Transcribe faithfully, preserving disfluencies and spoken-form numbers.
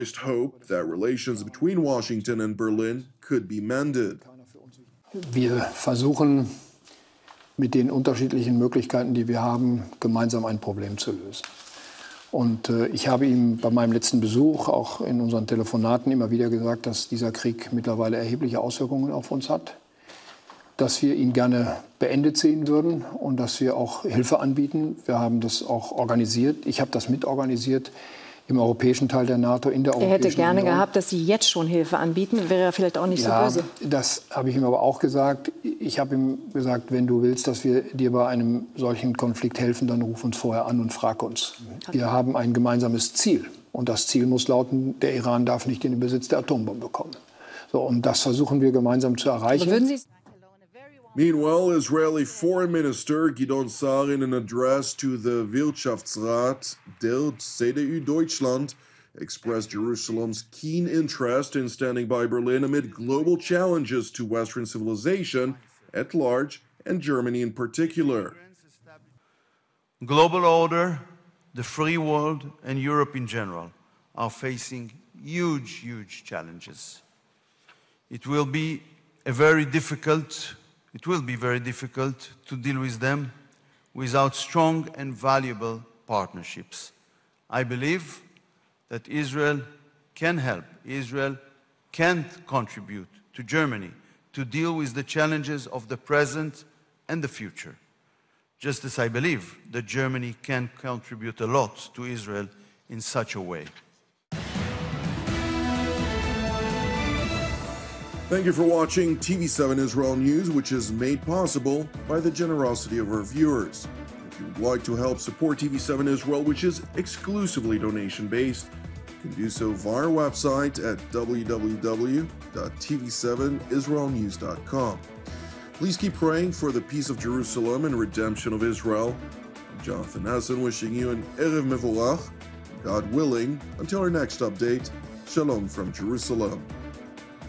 hope that relations between Washington and Berlin could be mended. Wir versuchen mit den unterschiedlichen Möglichkeiten, die wir haben, gemeinsam ein Problem zu lösen. Und äh, ich habe ihm bei meinem letzten Besuch, auch in unseren Telefonaten, immer wieder gesagt, dass dieser Krieg mittlerweile erhebliche Auswirkungen auf uns hat, dass wir ihn gerne beendet sehen würden und dass wir auch Hilfe anbieten. Wir haben das auch organisiert. Ich habe das mitorganisiert im europäischen Teil der NATO, in der Europäischen Union. Er hätte gerne Union. gehabt, dass Sie jetzt schon Hilfe anbieten. Wäre er vielleicht auch nicht ja, so böse. Das habe ich ihm aber auch gesagt. Ich habe ihm gesagt, wenn du willst, dass wir dir bei einem solchen Konflikt helfen, dann ruf uns vorher an und frag uns. Okay. Wir haben ein gemeinsames Ziel. Und das Ziel muss lauten, der Iran darf nicht in den Besitz der Atombombe kommen. So, und das versuchen wir gemeinsam zu erreichen. Würden Sie Meanwhile, Israeli Foreign Minister Gideon Sa'ar, in an address to the Wirtschaftsrat der C D U Deutschland, expressed Jerusalem's keen interest in standing by Berlin amid global challenges to Western civilization at large and Germany in particular. Global order, the free world, and Europe in general are facing huge, huge challenges. It will be a very difficult It will be very difficult to deal with them without strong and valuable partnerships. I believe that Israel can help, Israel can contribute to Germany to deal with the challenges of the present and the future. Just as I believe that Germany can contribute a lot to Israel in such a way. Thank you for watching T V seven Israel News, which is made possible by the generosity of our viewers. If you would like to help support T V seven Israel, which is exclusively donation-based, you can do so via our website at w w w dot t v seven israel news dot com. Please keep praying for the peace of Jerusalem and redemption of Israel. I'm Jonathan Hassan, wishing you an Erev Mevorach. God willing, until our next update, Shalom from Jerusalem.